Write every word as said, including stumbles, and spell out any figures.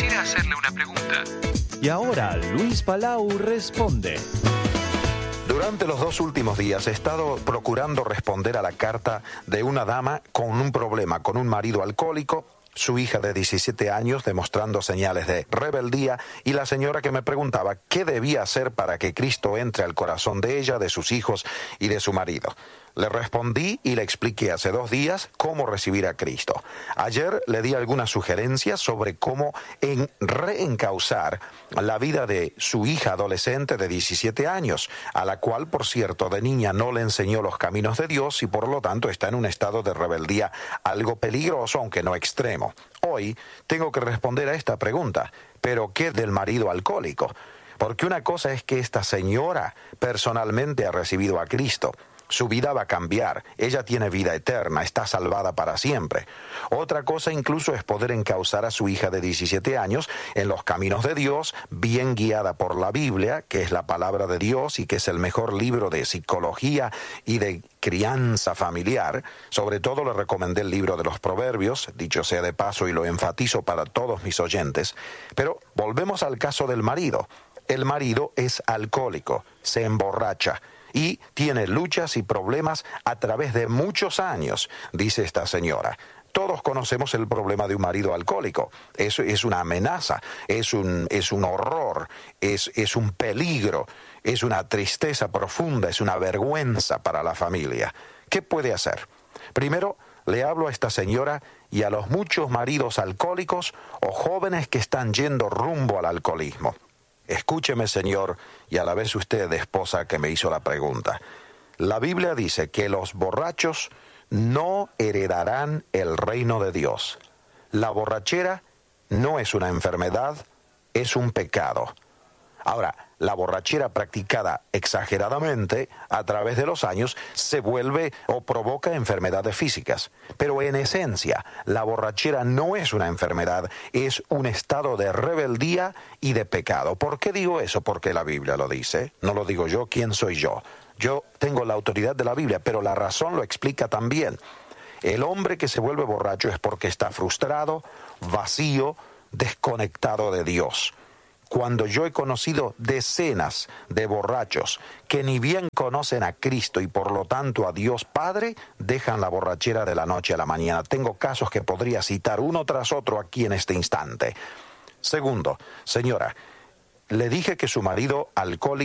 quisiera hacerle una pregunta. Y ahora Luis Palau responde. Durante los dos últimos días he estado procurando responder a la carta de una dama con un problema, con un marido alcohólico, su hija de diecisiete años demostrando señales de rebeldía y la señora que me preguntaba qué debía hacer para que Cristo entre al corazón de ella, de sus hijos y de su marido. Le respondí y le expliqué hace dos días cómo recibir a Cristo. Ayer le di algunas sugerencias sobre cómo en reencauzar la vida de su hija adolescente de diecisiete años, a la cual, por cierto, de niña no le enseñó los caminos de Dios y por lo tanto está en un estado de rebeldía algo peligroso, aunque no extremo. Hoy tengo que responder a esta pregunta, ¿pero qué del marido alcohólico? Porque una cosa es que esta señora personalmente ha recibido a Cristo. Su vida va a cambiar, ella tiene vida eterna, está salvada para siempre. Otra cosa incluso es poder encauzar a su hija de diecisiete años en los caminos de Dios, bien guiada por la Biblia, que es la palabra de Dios y que es el mejor libro de psicología y de crianza familiar. Sobre todo le recomendé el libro de los Proverbios, dicho sea de paso y lo enfatizo para todos mis oyentes. Pero volvemos al caso del marido. El marido es alcohólico, se emborracha y tiene luchas y problemas a través de muchos años, dice esta señora. Todos conocemos el problema de un marido alcohólico. Eso es una amenaza, es un, es un horror, es, es un peligro, es una tristeza profunda, es una vergüenza para la familia. ¿Qué puede hacer? Primero, le hablo a esta señora y a los muchos maridos alcohólicos o jóvenes que están yendo rumbo al alcoholismo. Escúcheme, señor, y a la vez usted, esposa, que me hizo la pregunta. La Biblia dice que los borrachos no heredarán el reino de Dios. La borrachera no es una enfermedad, es un pecado. Ahora, la borrachera practicada exageradamente a través de los años se vuelve o provoca enfermedades físicas. Pero en esencia, la borrachera no es una enfermedad, es un estado de rebeldía y de pecado. ¿Por qué digo eso? Porque la Biblia lo dice. No lo digo yo, ¿quién soy yo? Yo tengo la autoridad de la Biblia, pero la razón lo explica también. El hombre que se vuelve borracho es porque está frustrado, vacío, desconectado de Dios. Cuando yo he conocido decenas de borrachos que ni bien conocen a Cristo y por lo tanto a Dios Padre, dejan la borrachera de la noche a la mañana. Tengo casos que podría citar uno tras otro aquí en este instante. Segundo, señora, le dije que su marido alcohólico